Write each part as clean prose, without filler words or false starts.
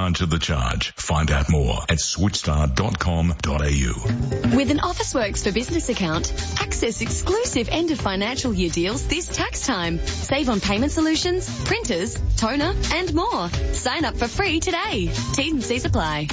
charge of the charge. Find out more at switchstar.com.au. With an Officeworks for Business account, access exclusive end of financial year deals this tax time. Save on payment solutions, printers, toner, and more. Sign up for free today. T's and C's apply.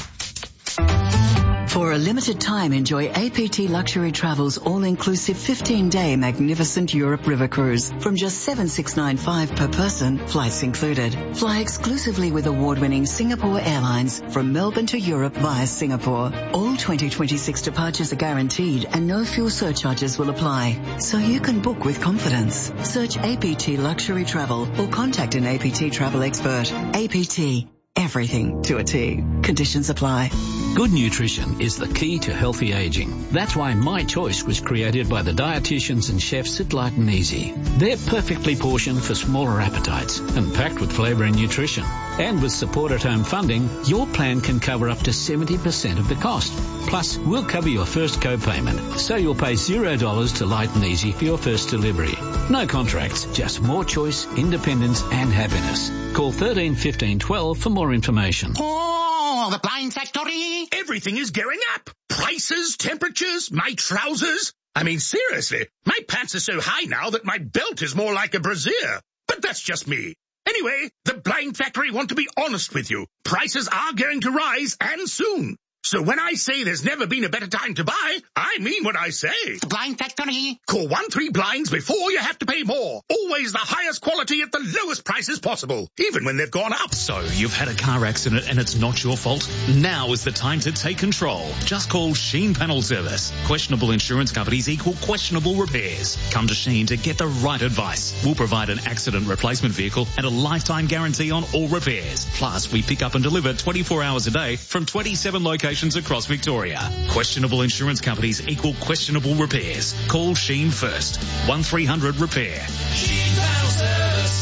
For a limited time, enjoy APT Luxury Travel's all-inclusive 15-day magnificent Europe River Cruise from just $7,695 per person, flights included. Fly exclusively with award-winning Singapore Airlines from Melbourne to Europe via Singapore. All 2026 departures are guaranteed and no fuel surcharges will apply, so you can book with confidence. Search APT Luxury Travel or contact an APT travel expert. APT. Everything to a T. Conditions apply. Good nutrition is the key to healthy aging. That's why My Choice was created by the dietitians and chefs at Light and Easy. They're perfectly portioned for smaller appetites and packed with flavour and nutrition. And with support at home funding, your plan can cover up to 70% of the cost. Plus, we'll cover your first co-payment, so you'll pay $0 to Light and Easy for your first delivery. No contracts, just more choice, independence and happiness. Call 13 15 12 for more information. Oh, the Blind Factory! Everything is going up. Prices, temperatures, my trousers. I mean, seriously, my pants are so high now that my belt is more like a brassiere. But that's just me. Anyway, the Blind Factory want to be honest with you. Prices are going to rise, and soon. So when I say there's never been a better time to buy, I mean what I say. The Blind Factory. Call 13Blinds before you have to pay more. Always the highest quality at the lowest prices possible, even when they've gone up. So you've had a car accident and it's not your fault? Now is the time to take control. Just call Sheen Panel Service. Questionable insurance companies equal questionable repairs. Come to Sheen to get the right advice. We'll provide an accident replacement vehicle and a lifetime guarantee on all repairs. Plus, we pick up and deliver 24 hours a day from 27 locations across Victoria. Questionable insurance companies equal questionable repairs. Call Sheen first. 1300 Repair. Sheen Panel Service.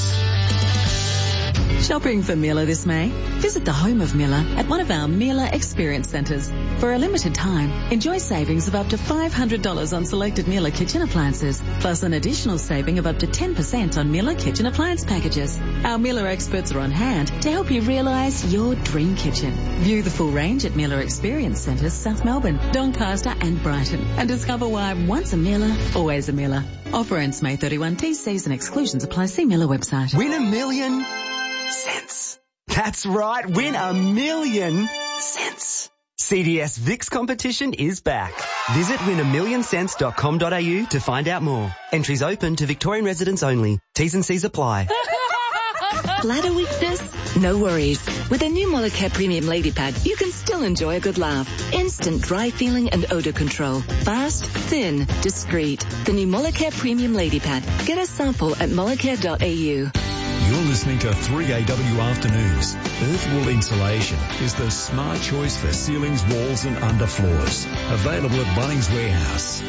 Shopping for Miller this May? Visit the home of Miller at one of our Miller Experience Centres. For a limited time, enjoy savings of up to $500 on selected Miller kitchen appliances, plus an additional saving of up to 10% on Miller kitchen appliance packages. Our Miller experts are on hand to help you realise your dream kitchen. View the full range at Miller Experience Centres, South Melbourne, Doncaster and Brighton, and discover why once a Miller, always a Miller. Offer ends May 31. TCs and exclusions apply. See Miller website. Win $1 million cents. That's right, win $1 million cents. CDS VIX competition is back. Visit win1millioncents.com.au to find out more. Entries open to Victorian residents only. T's and C's apply. Bladder weakness? No worries. With a new Molicare Premium Lady Pad, you can still enjoy a good laugh. Instant dry feeling and odor control. Fast, thin, discreet. The new Molicare Premium Lady Pad. Get a sample at molicare.au. You're listening to 3AW Afternoons. Earthwool Insulation is the smart choice for ceilings, walls and underfloors. Available at Bunnings Warehouse.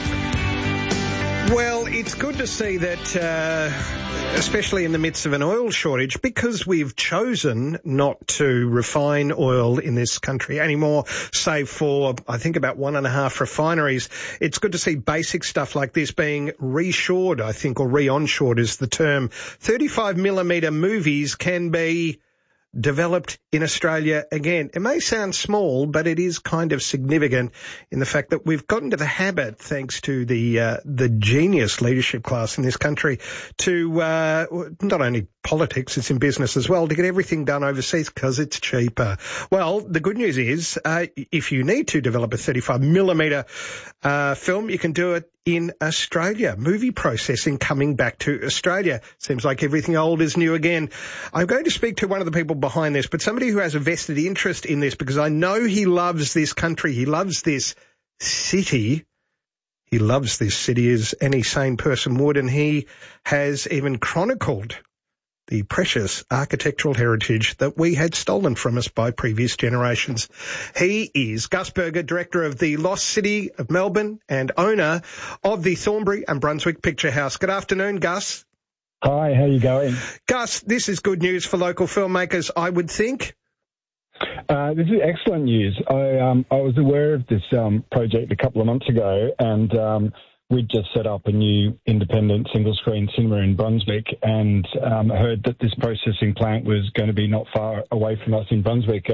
Well, it's good to see that, especially in the midst of an oil shortage, because we've chosen not to refine oil in this country anymore, save for, I think, about 1.5 refineries. It's good to see basic stuff like this being reshored, I think, or re-onshored is the term. 35mm movies can be developed in Australia again. It may sound small, but it is kind of significant in the fact that we've gotten to the habit, thanks to the genius leadership class in this country, to not only politics, it's in business as well, to get everything done overseas because it's cheaper. Well, the good news is, if you need to develop a 35mm film, you can do it in Australia. Movie processing coming back to Australia. Seems like everything old is new again. I'm going to speak to one of the people behind this, but somebody who has a vested interest in this, because I know he loves this country. He loves this city. He loves this city as any sane person would, and he has even chronicled the precious architectural heritage that we had stolen from us by previous generations. He is Gus Berger, director of the Lost City of Melbourne and owner of the Thornbury and Brunswick Picture House. Good afternoon, Gus. Hi, how you going? Gus, this is good news for local filmmakers, I would think. This is excellent news. I was aware of this project a couple of months ago, and we'd just set up a new independent single-screen cinema in Brunswick, and heard that this processing plant was going to be not far away from us in Brunswick.